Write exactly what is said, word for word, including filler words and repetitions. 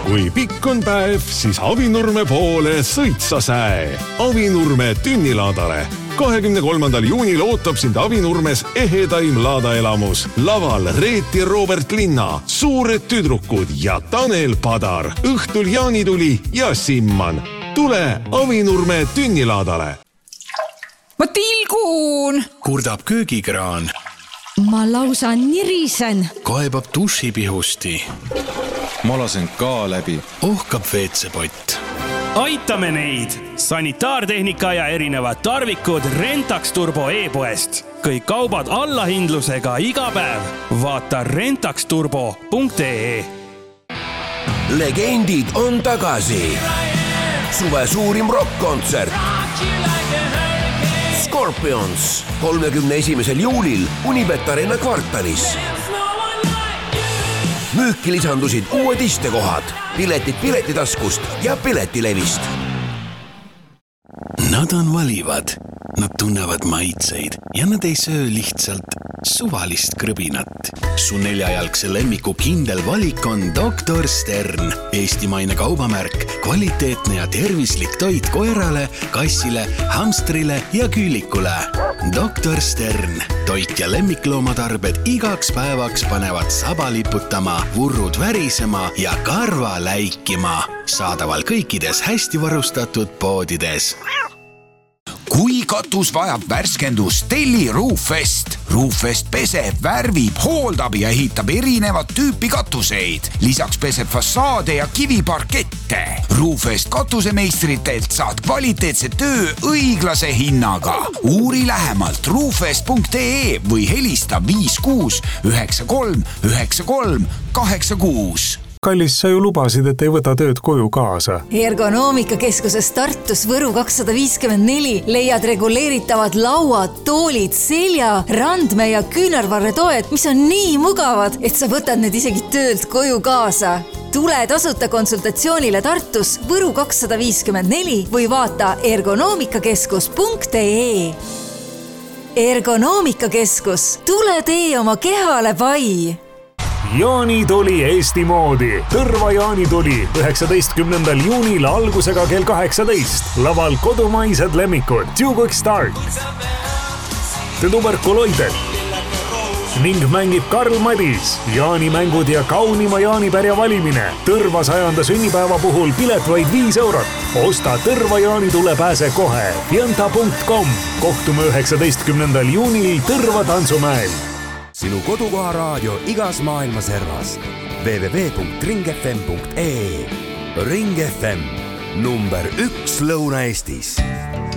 Kui pikk on päev, siis Avinurme poole sõitsa säe. Avinurme tünnilaadale. kahekümne kolmandal juunil ootab sind Avinurmes ehedaim laadaelamus. Laval Reet ja Robert Linna, Suured tüdrukud ja Tanel Padar. Õhtul Jaanituli ja Simman. Tule Avinurme tünnilaadale. Ma tilgun! Kurdab köögikraan. Ma lausa nirisen. Kaebab dušipihusti. Ma lasen ka läbi. Ohkab veetsepott. Aitame neid! Sanitaartehnika ja erinevad tarvikud Rentax Turbo e-poest. Kõik kaubad allahindlusega iga päev. Vaata rentax turbo punkt ee. Legendid on tagasi. Suve suurim rock-kontsert. Scorpions kolmekümne esimesel juulil Unibet Arena kvartalis. Müüki lisandusid uued istekohad, piletid Piletitaskust ja Piletilevist. Nad on valivad, nad tunnevad maitseid ja nad ei söö lihtsalt suvalist krõbinat. Su neljajalgse lemmiku kindel valik on doktor Stern. Eestimaine kaubamärk, kvaliteetne ja tervislik toit koerale, kassile, hamstrile ja küülikule. doktor Stern. Toit ja lemmikloomatarbed igaks päevaks panevad saba liputama, vurrud värisema ja karva läikima. Saadaval kõikides hästi varustatud poodides. Kui katus vajab värskendust, telli Roofest. Roofest peseb, värvib, hooldab ja ehitab erinevat tüüpi katuseid. Lisaks peseb fassaade ja kiviparkette. Roofest katusemeistritelt saad kvaliteetse töö õiglase hinnaga. Uuri lähemalt roofest punkt ee või helista viis kuus üheksa kolm üheksa kolm kaheksa kuus. Kallis, sa ju lubasid, et ei võta tööd koju kaasa. Ergonoomikakeskuses Tartus Võru kakssada viiskümmend neli leiad reguleeritavad lauad, toolid, selja, randme ja küünarvarre toed, mis on nii mugavad, et sa võtad need isegi töölt koju kaasa. Tule tasuta konsultatsioonile Tartus Võru kakssada viiskümmend neli või vaata ergonoomikakeskus punkt ee. Ergonoomikakeskus. Tule tee oma kehale pai. Jaanituli Eesti moodi. Tõrva Jaanituli üheksateistkümnendal juunil algusega kell kaheksateist. Laval kodumaised lemmikud Tuguk Start, Tuberkuloided ning mängib Karl Madis. Jaanimängud ja kaunima jaanipärja valimine. Tõrva sajanda sünnipäeva puhul pilet vaid viis eurot. Osta Tõrva Jaanitule pääse kohe. Fianta punkt com. Kohtume üheksateistkümnendal juunil Tõrva tantsumäel. Sinu kodukoha raadio igas maailma servas. w w w punkt ring f m punkt ee. Ring F M, number üks Lõuna-Eestis.